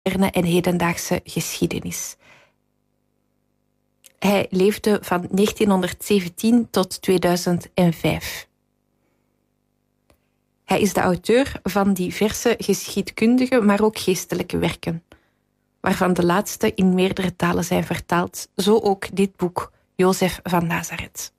moderne en hedendaagse geschiedenis. Hij leefde van 1917 tot 2005. Hij is de auteur van diverse geschiedkundige, maar ook geestelijke werken, waarvan de laatste in meerdere talen zijn vertaald, zo ook dit boek, Jozef van Nazareth.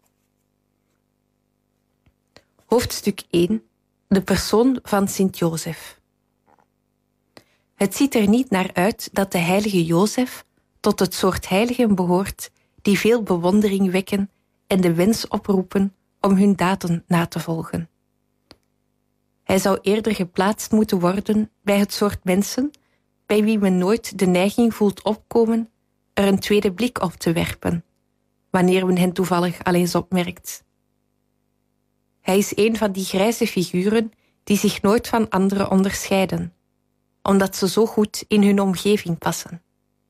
Hoofdstuk 1. De persoon van Sint-Jozef. Het ziet er niet naar uit dat de heilige Jozef tot het soort heiligen behoort die veel bewondering wekken en de wens oproepen om hun daden na te volgen. Hij zou eerder geplaatst moeten worden bij het soort mensen bij wie men nooit de neiging voelt opkomen er een tweede blik op te werpen, wanneer men hen toevallig al eens opmerkt. Hij is een van die grijze figuren die zich nooit van anderen onderscheiden, omdat ze zo goed in hun omgeving passen.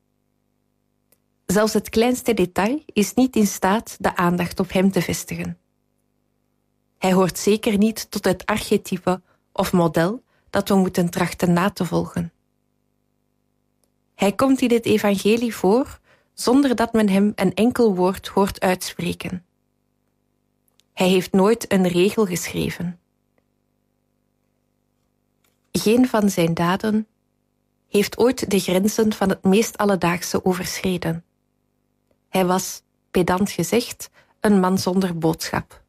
Zelfs het kleinste detail is niet in staat de aandacht op hem te vestigen. Hij hoort zeker niet tot het archetype of model dat we moeten trachten na te volgen. Hij komt in het evangelie voor zonder dat men hem een enkel woord hoort uitspreken. Hij heeft nooit een regel geschreven. Geen van zijn daden heeft ooit de grenzen van het meest alledaagse overschreden. Hij was, pedant gezegd, een man zonder boodschap.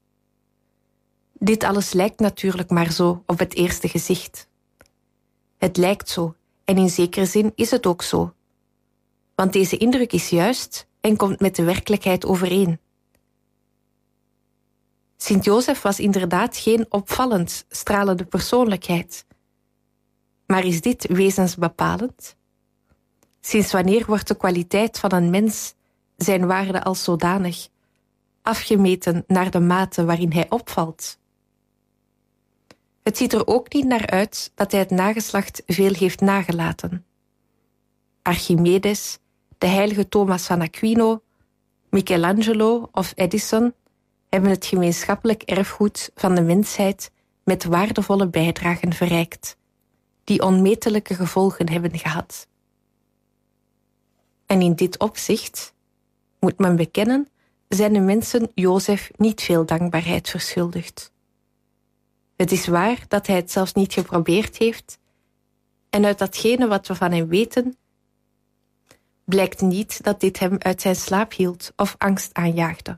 Dit alles lijkt natuurlijk maar zo op het eerste gezicht. Het lijkt zo, en in zekere zin is het ook zo. Want deze indruk is juist en komt met de werkelijkheid overeen. Sint-Jozef was inderdaad geen opvallend, stralende persoonlijkheid. Maar is dit wezensbepalend? Sinds wanneer wordt de kwaliteit van een mens, zijn waarde als zodanig, afgemeten naar de mate waarin hij opvalt? Het ziet er ook niet naar uit dat hij het nageslacht veel heeft nagelaten. Archimedes, de heilige Thomas van Aquino, Michelangelo of Edison hebben het gemeenschappelijk erfgoed van de mensheid met waardevolle bijdragen verrijkt, die onmetelijke gevolgen hebben gehad. En in dit opzicht, moet men bekennen, zijn de mensen Jozef niet veel dankbaarheid verschuldigd. Het is waar dat hij het zelfs niet geprobeerd heeft, en uit datgene wat we van hem weten, blijkt niet dat dit hem uit zijn slaap hield of angst aanjaagde.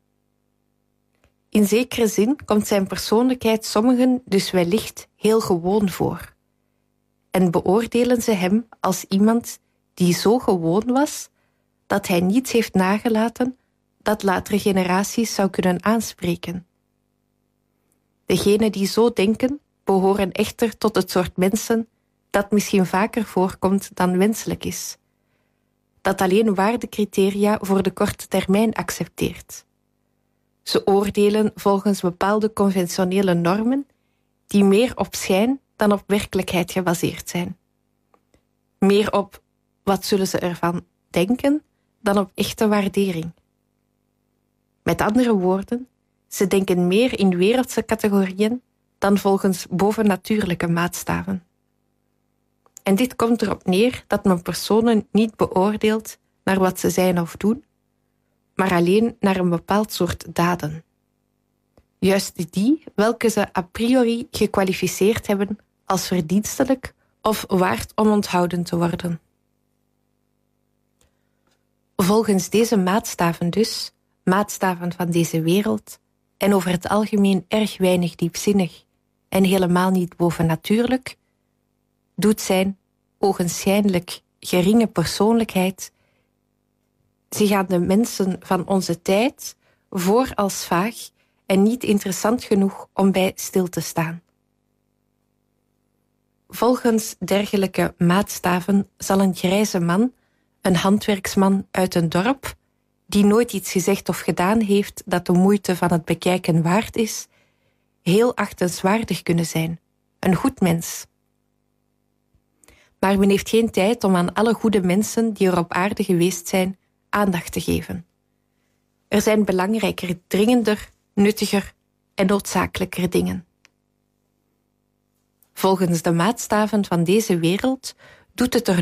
In zekere zin komt zijn persoonlijkheid sommigen dus wellicht heel gewoon voor, en beoordelen ze hem als iemand die zo gewoon was dat hij niets heeft nagelaten dat latere generaties zou kunnen aanspreken. Degenen die zo denken, behoren echter tot het soort mensen dat misschien vaker voorkomt dan wenselijk is, dat alleen waardecriteria voor de korte termijn accepteert. Ze oordelen volgens bepaalde conventionele normen die meer op schijn dan op werkelijkheid gebaseerd zijn. Meer op wat zullen ze ervan denken dan op echte waardering. Met andere woorden, ze denken meer in wereldse categorieën dan volgens bovennatuurlijke maatstaven. En dit komt erop neer dat men personen niet beoordeelt naar wat ze zijn of doen, maar alleen naar een bepaald soort daden. Juist die welke ze a priori gekwalificeerd hebben als verdienstelijk of waard om onthouden te worden. Volgens deze maatstaven dus, maatstaven van deze wereld, en over het algemeen erg weinig diepzinnig en helemaal niet bovennatuurlijk, doet zijn ogenschijnlijk geringe persoonlijkheid zich aan de mensen van onze tijd voor als vaag en niet interessant genoeg om bij stil te staan. Volgens dergelijke maatstaven zal een grijze man, een handwerksman uit een dorp, die nooit iets gezegd of gedaan heeft dat de moeite van het bekijken waard is, heel achtenswaardig kunnen zijn, een goed mens. Maar men heeft geen tijd om aan alle goede mensen die er op aarde geweest zijn, aandacht te geven. Er zijn belangrijker, dringender, nuttiger en noodzakelijker dingen. Volgens de maatstaven van deze wereld doet het er